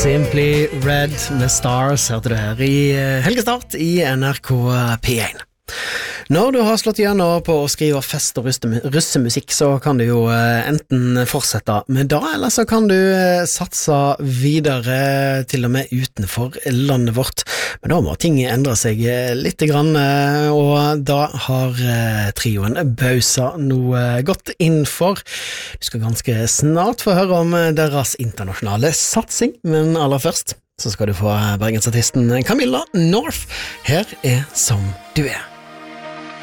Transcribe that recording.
Simply Red med Stars hørte du her i Helgestart i NRK P1. Når du har slått igjennom på å skrive fest- og russemusikk, så kan du jo enten fortsette med det, eller så kan du satse videre til og med utenfor landet vårt. Men da må ting endre seg litt grann, og da har trioen Bausa noe gått inn for. Du skal ganske snart få høre om deres internasjonale satsing, men aller først så skal du få bergensartisten Camilla North. Her er Som du er.